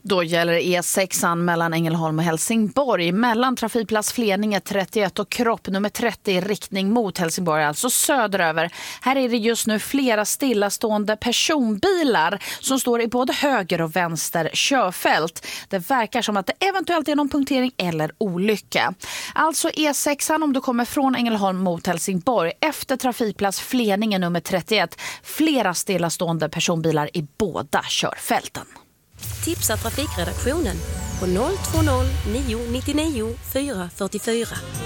Då gäller E6 mellan Ängelholm och Helsingborg, mellan trafikplats Fleninge 31 och kropp nummer 30 i riktning mot Helsingborg, alltså söderöver. Här är det just nu flera stillastående personbilar som står i både höger och vänster körfält. Det verkar som att det eventuellt är någon punktering eller olycka. Alltså E6 om du kommer från Ängelholm mot Helsingborg efter trafikplats Fleninge nummer 31. Flera stillastående personbilar i båda körfälten. Tipsa trafikredaktionen på 020 999 444.